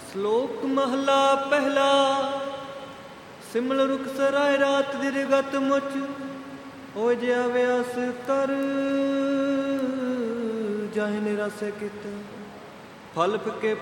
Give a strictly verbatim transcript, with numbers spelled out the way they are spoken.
ਸ਼ਲੋਕ ਮਹਲਾ ਪਹਿਲਾ। ਸਿਮਲ ਰੁਖ ਸਰਾਏ ਰਾਤ ਦਿਰਗਤ ਮੁਚ, ਹੋ ਜਿਆ ਵਿਆਸ ਕਰ ਜਾਹਿ ਨਿਰਾਸੈ ਕਿਤ। ਫਲ ਫਿਕੇ